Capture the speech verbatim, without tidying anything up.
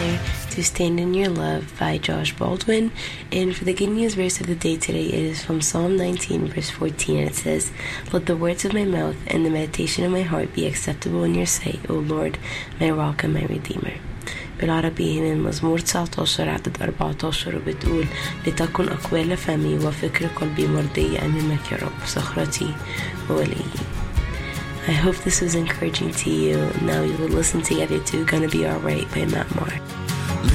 together to stand in your love by Josh Baldwin. And for the good news verse of the day today, it is from Psalm nineteen verse fourteen, and it says, "Let the words of my mouth and the meditation of my heart be acceptable in your sight, O Lord, my rock and my redeemer." بالعربي هنا المزمور تسعة عشر عدد أربعة عشر وبتقول: لتكن أقوال فمي وفكر قلبي مرضية أمامك يا رب، صخرتي ووليي. I hope this was encouraging to you. Now we will listen together to Gonna Be Alright by Matt Moore.